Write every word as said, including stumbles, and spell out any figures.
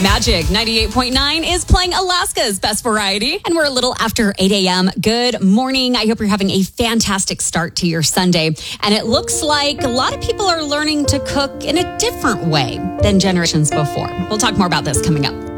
Magic ninety-eight point nine is playing Alaska's Best Variety, and we're a little after eight a.m. Good morning. I hope you're having a fantastic start to your Sunday. And it looks like a lot of people are learning to cook in a different way than generations before. We'll talk more about this coming up.